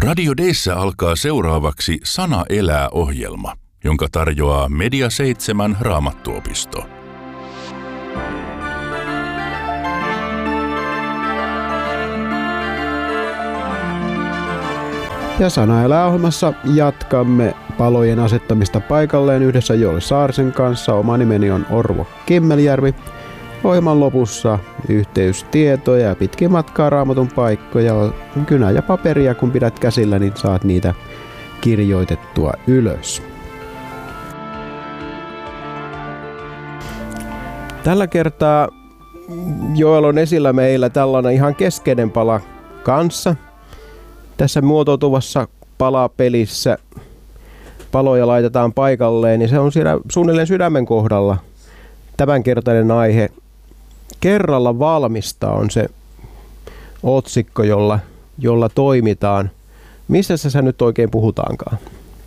Radio Deissä alkaa seuraavaksi Sana elää -ohjelma, jonka tarjoaa Media 7 Raamattuopisto. Ja Sana elää -ohjelmassa jatkamme palojen asettamista paikalleen yhdessä Joel Saarisen kanssa. Oma nimeni on Orvo Kimmeljärvi. Ohjelman lopussa yhteystietoja ja pitkin matkaa Raamatun paikkoja, kynä ja paperia, kun pidät käsillä, niin saat niitä kirjoitettua ylös. Tällä kertaa Joel on esillä meillä tällainen ihan keskeinen pala kanssa. Tässä muotoutuvassa palapelissä paloja laitetaan paikalleen, niin se on siinä suunnilleen sydämen kohdalla. Tämänkertainen aihe Kerralla valmista on se otsikko, jolla toimitaan. Missä sä nyt oikein puhutaankaan?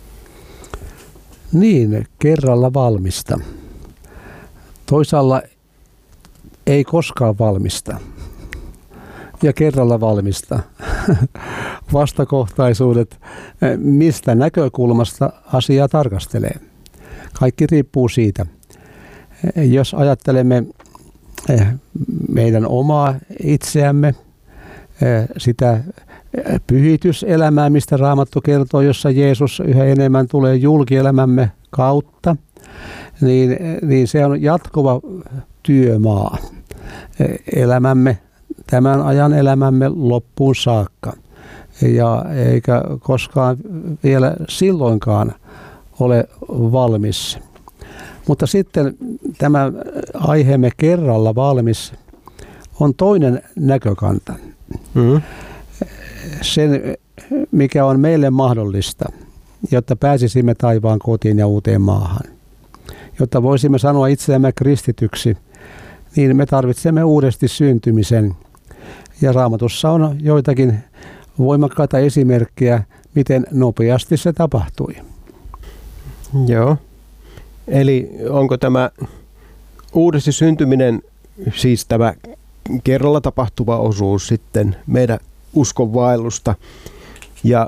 Niin, kerralla valmista. Toisaalla ei koskaan valmista. Ja kerralla valmista. Vastakohtaisuudet, mistä näkökulmasta asiaa tarkastelee. Kaikki riippuu siitä. Jos ajattelemme meidän omaa itseämme, sitä pyhityselämää, mistä Raamattu kertoo, jossa Jeesus yhä enemmän tulee julkielämämme kautta, niin se on jatkuva työmaa. Elämämme, tämän ajan elämämme loppuun saakka. Ja eikä koskaan vielä silloinkaan ole valmis. Mutta sitten tämä aiheemme kerralla valmis on toinen näkökanta. Sen, mikä on meille mahdollista, jotta pääsisimme taivaan kotiin ja uuteen maahan. Jotta voisimme sanoa itseämme kristityksi, niin me tarvitsemme uudesti syntymisen. Ja Raamatussa on joitakin voimakkaita esimerkkejä, miten nopeasti se tapahtui. Joo. Eli onko tämä uudesti syntyminen, siis tämä kerralla tapahtuva osuus sitten meidän uskonvaellusta, ja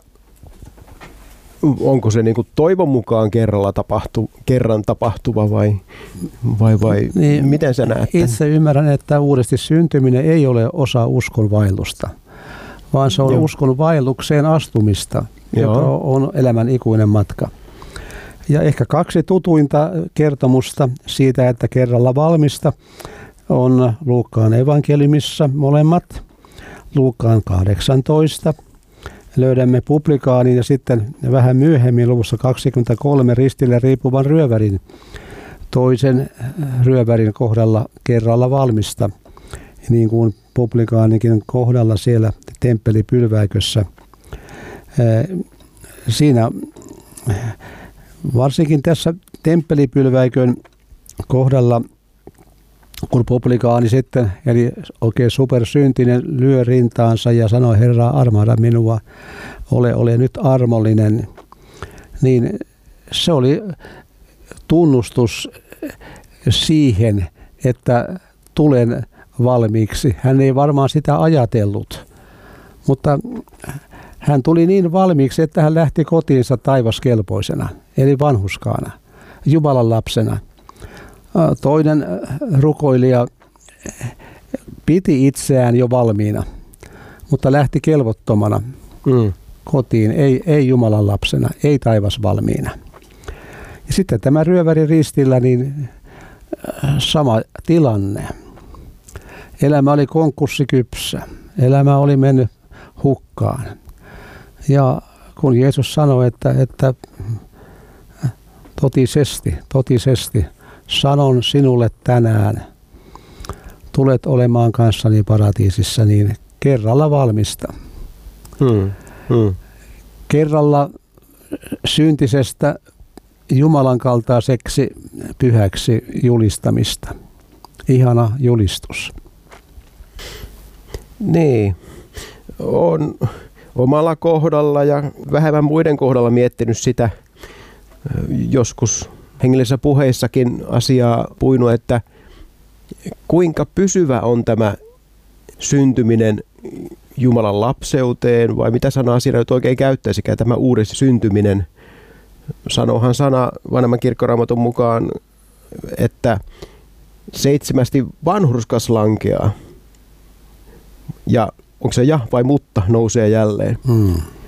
onko se niin kuin toivon mukaan kerran tapahtuva vai niin, miten sä näet? Itse ymmärrän, että uudesti syntyminen ei ole osa uskonvaellusta, vaan se on uskonvaellukseen astumista, joka on elämän ikuinen matka. Ja ehkä kaksi tutuinta kertomusta siitä, että kerralla valmista, on Luukkaan evankeliumissa molemmat. Luukkaan 18 löydämme publikaanin ja sitten vähän myöhemmin luvussa 23 ristille riippuvan ryövärin, toisen ryövärin kohdalla kerralla valmista, niin kuin publikaanikin kohdalla siellä temppelipylväikössä. Siinä varsinkin tässä temppelipylväikön kohdalla, kun publikaani sitten, eli oikein supersyntinen, lyö rintaansa ja sanoo, Herra, armahda minua, ole nyt armollinen, niin se oli tunnustus siihen, että tulen valmiiksi. Hän ei varmaan sitä ajatellut, mutta hän tuli niin valmiiksi, että hän lähti kotiinsa taivaskelpoisena, eli vanhurskaana, Jumalan lapsena. Toinen rukoilija piti itseään jo valmiina, mutta lähti kelvottomana kotiin, ei Jumalan lapsena, ei taivasvalmiina. Ja sitten tämä ryöväri ristillä, niin sama tilanne. Elämä oli konkurssikypsä, elämä oli mennyt hukkaan. Ja kun Jeesus sanoi, että totisesti, sanon sinulle tänään, tulet olemaan kanssani paratiisissa, niin kerralla valmista. Kerralla syntisestä Jumalan kaltaiseksi pyhäksi julistamista. Ihana julistus. Niin, on omalla kohdalla ja vähemmän muiden kohdalla miettinyt sitä joskus hengellisessä puheissakin asiaa puinut, että kuinka pysyvä on tämä syntyminen Jumalan lapseuteen, vai mitä sanaa siinä nyt oikein käyttäisikään tämä uudesti syntyminen? Sanohan sana vanhemman kirkkoraamatun mukaan, että 7 vanhurskas lankeaa. Ja onko se ja vai mutta nousee jälleen?